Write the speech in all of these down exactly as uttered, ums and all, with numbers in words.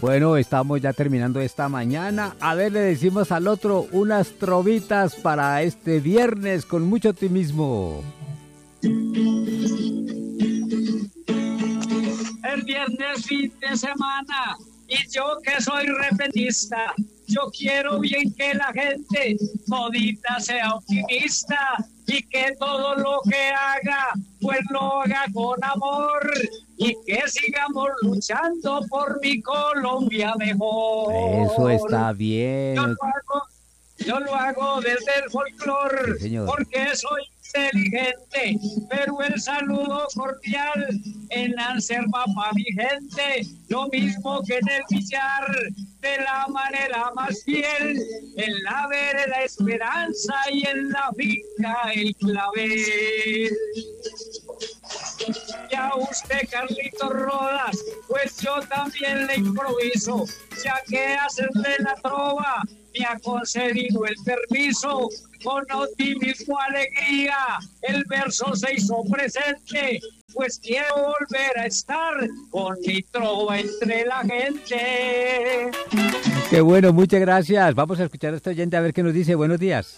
Bueno, estamos ya terminando esta mañana. A ver, le decimos al otro unas trovitas para este viernes con mucho optimismo. El viernes fin de semana y yo que soy repentista, yo quiero bien que la gente todita sea optimista y que todo lo que haga, pues lo haga con amor y que sigamos luchando por mi Colombia mejor. Eso está bien. Yo lo hago, yo lo hago desde el folclor, sí, porque soy inteligente, pero el saludo cordial en Anserma pa' mi gente, lo mismo que en el billar, de la manera más fiel, en la vereda Esperanza y en la finca El Clavel. Ya usted, Carlitos Rodas, pues yo también le improviso, ya que hacerle la trova me ha concedido el permiso. Con optimismo, alegría, el verso se hizo presente, pues quiero volver a estar con mi trova entre la gente. Qué bueno, muchas gracias. Vamos a escuchar a este oyente a ver qué nos dice. Buenos días.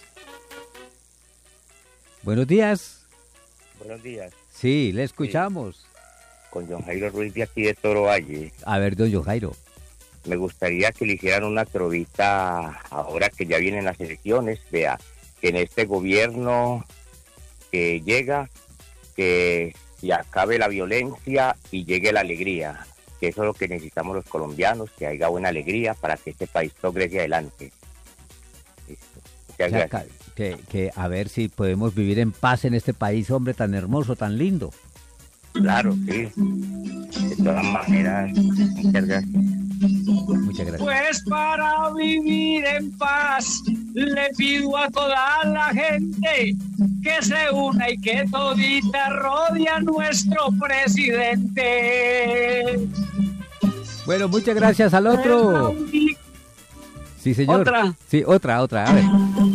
Buenos días. Buenos días. Sí, le escuchamos. Sí. Con John Jairo Ruiz de aquí de Toro Valle. A ver, don John Jairo. Me gustaría que le hicieran una trovita ahora que ya vienen las elecciones. Vea, que en este gobierno que llega, que se acabe la violencia y llegue la alegría. Que eso es lo que necesitamos los colombianos, que haya buena alegría para que este país progrese adelante. Listo. Muchas o sea, gracias. Que, que a ver si podemos vivir en paz en este país, hombre, tan hermoso, tan lindo. Claro, sí. De todas maneras, muchas gracias. Muchas gracias. Pues para vivir en paz le pido a toda la gente que se una y que todita rodee a nuestro presidente. Bueno, muchas gracias al otro. Sí, señor. Otra. Sí, otra, otra. A ver.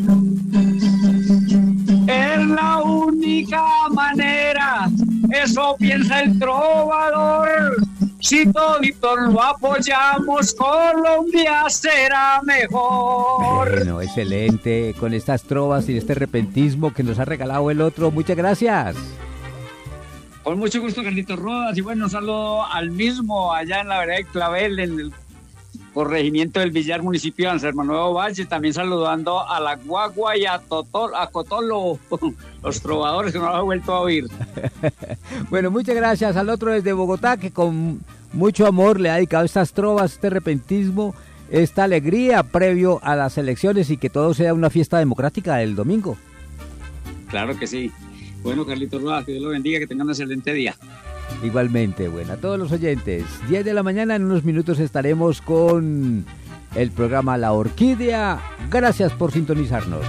Es la única manera, eso piensa el trovador. Si toditos lo apoyamos, Colombia será mejor. Bueno, excelente. Con estas trovas y este repentismo que nos ha regalado el otro. Muchas gracias. Con mucho gusto, Carlitos Rodas. Y bueno, un saludo al mismo allá en la vereda de Clavel, en el corregimiento del Villar, municipio de Anserma Nuevo Valle. También saludando a la Guagua y a, Totol, a Cotolo, los trovadores que no lo han vuelto a oír. Bueno, muchas gracias al otro desde Bogotá, que con mucho amor le ha dedicado estas trovas, este repentismo, esta alegría previo a las elecciones y que todo sea una fiesta democrática el domingo. Claro que sí. Bueno, Carlitos Rodas, que Dios lo bendiga, que tengan un excelente día. Igualmente, bueno, a todos los oyentes, diez de la mañana, en unos minutos estaremos con el programa La Orquídea. Gracias por sintonizarnos.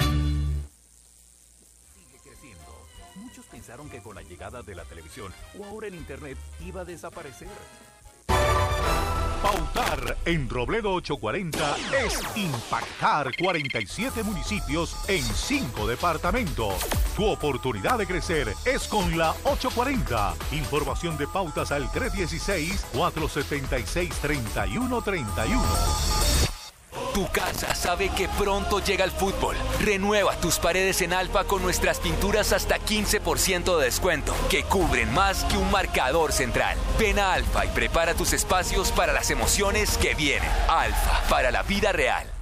Sigue creciendo. Muchos pensaron que con la llegada de la televisión o ahora el internet iba a desaparecer. Pautar en Robledo ochocientos cuarenta es impactar cuarenta y siete municipios en cinco departamentos. Tu oportunidad de crecer es con la ochocientos cuarenta. Información de pautas al tres uno seis, cuatro siete seis, tres uno tres uno. Tu casa sabe que pronto llega el fútbol. Renueva tus paredes en Alfa con nuestras pinturas hasta quince por ciento de descuento, que cubren más que un marcador central. Ven a Alfa y prepara tus espacios para las emociones que vienen. Alfa, para la vida real.